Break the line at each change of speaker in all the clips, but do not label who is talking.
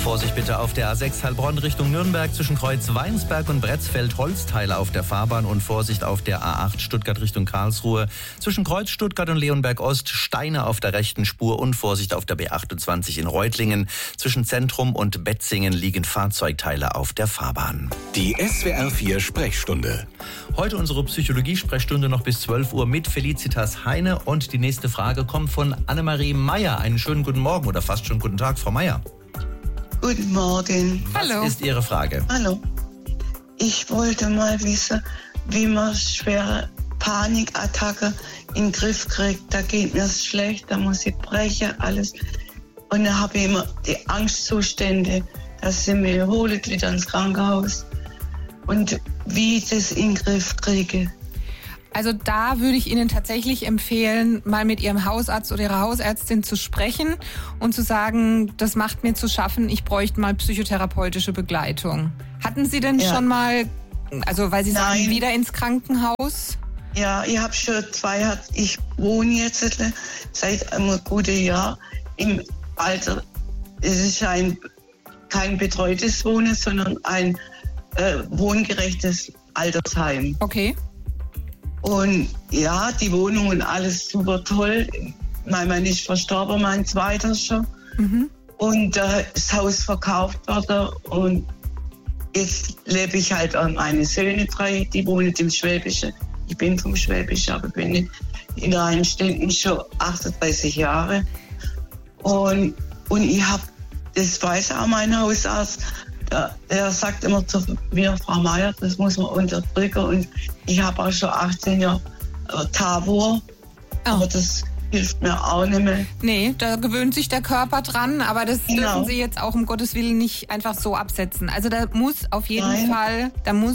Vorsicht bitte auf der A6 Heilbronn Richtung Nürnberg zwischen Kreuz Weinsberg und Bretzfeld, Holzteile auf der Fahrbahn und Vorsicht auf der A8 Stuttgart Richtung Karlsruhe zwischen Kreuz Stuttgart und Leonberg Ost, Steine auf der rechten Spur und Vorsicht auf der B28 in Reutlingen. Zwischen Zentrum und Betzingen liegen Fahrzeugteile auf der Fahrbahn.
Die SWR 4 Sprechstunde.
Heute unsere Psychologie-Sprechstunde noch bis 12 Uhr mit Felicitas Heine und die nächste Frage kommt von Annemarie Meyer. Einen schönen guten Morgen oder fast schon guten Tag, Frau Meyer.
Guten Morgen.
Was ist Ihre Frage?
Hallo. Ich wollte mal wissen, wie man schwere Panikattacke in den Griff kriegt. Da geht mir es schlecht, da muss ich brechen, alles. Und dann habe ich immer die Angstzustände, dass sie mich holt wieder ins Krankenhaus. Und wie ich das in den Griff kriege.
Also da würde ich Ihnen tatsächlich empfehlen, mal mit Ihrem Hausarzt oder Ihrer Hausärztin zu sprechen und zu sagen, das macht mir zu schaffen, ich bräuchte mal psychotherapeutische Begleitung. Hatten Sie denn schon mal, also weil Sie sagen, wieder ins Krankenhaus?
Ja, ich habe schon 2, ich wohne jetzt seit einem guten Jahr im Alter. Es ist kein betreutes Wohnen, sondern ein wohngerechtes Altersheim.
Okay.
Und ja, die Wohnung und alles super toll. Mein Mann ist verstorben, mein zweiter schon. Mhm. Und das Haus verkauft wurde. Und jetzt lebe ich halt an meine Söhne 3, die wohnen im Schwäbischen. Ich bin vom Schwäbischen, aber bin in Rheinstetten schon 38 Jahre. Und ich habe, das weiß auch mein Hausarzt, der sagt immer zu mir, Frau Meyer, das muss man unterdrücken. Und ich habe auch schon 18 Jahre Tabor, aber das hilft mir auch nicht mehr. Nee,
da gewöhnt sich der Körper dran, aber das dürfen Sie jetzt auch um Gottes Willen nicht einfach so absetzen. Also da muss auf jeden Fall,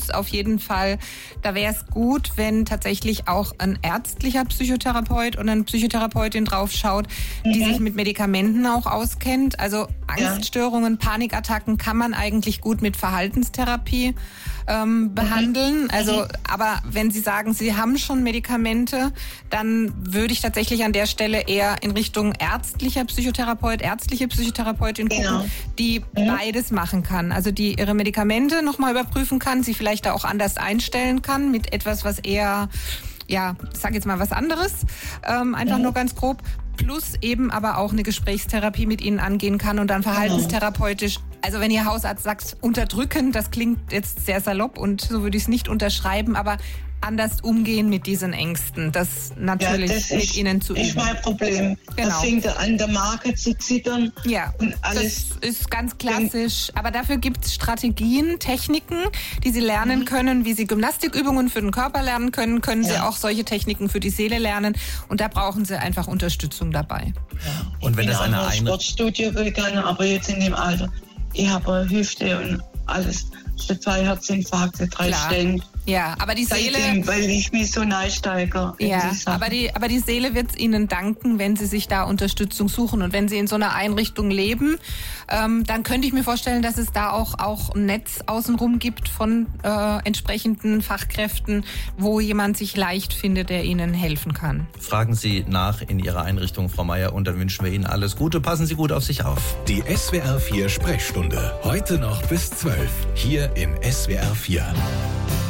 da wäre es gut, wenn tatsächlich auch ein ärztlicher Psychotherapeut und eine Psychotherapeutin draufschaut, die sich mit Medikamenten auch auskennt. Also Angststörungen, Panikattacken kann man eigentlich gut mit Verhaltenstherapie behandeln. Also, aber wenn Sie sagen, Sie haben schon Medikamente, dann würde ich tatsächlich an der Stelle eher in Richtung ärztliche Psychotherapeutin gucken, die beides machen kann. Also die ihre Medikamente nochmal überprüfen kann, sie vielleicht da auch anders einstellen kann mit etwas, was eher, ja, ich sag jetzt mal was anderes, einfach nur ganz grob. Plus eben aber auch eine Gesprächstherapie mit Ihnen angehen kann und dann verhaltenstherapeutisch. Also wenn Ihr Hausarzt sagt, unterdrücken, das klingt jetzt sehr salopp und so würde ich es nicht unterschreiben, aber anders umgehen mit diesen Ängsten, das natürlich mit Ihnen zu üben. Das ist mein Problem. Genau. Das fängt an der Marke zu zittern. Ja, und alles. Das ist ganz klassisch. Aber dafür gibt es Strategien, Techniken, die Sie lernen können, wie Sie Gymnastikübungen für den Körper lernen können, können Sie auch solche Techniken für die Seele lernen. Und da brauchen Sie einfach Unterstützung dabei. Ja.
Und wenn das eine
Sportstudio gegangen, aber jetzt in dem Alter, ich habe Hüfte und alles. 2 Herzinfarkte, 3 Stellen.
Ja, aber die Seele...
Weil ich mich so neisteige.
Ja, aber die Seele wird Ihnen danken, wenn Sie sich da Unterstützung suchen. Und wenn Sie in so einer Einrichtung leben, dann könnte ich mir vorstellen, dass es da auch ein Netz außenrum gibt von entsprechenden Fachkräften, wo jemand sich leicht findet, der Ihnen helfen kann.
Fragen Sie nach in Ihrer Einrichtung, Frau Meyer, und dann wünschen wir Ihnen alles Gute. Passen Sie gut auf sich auf.
Die SWR 4 Sprechstunde. Heute noch bis 12. Hier in SWR 4.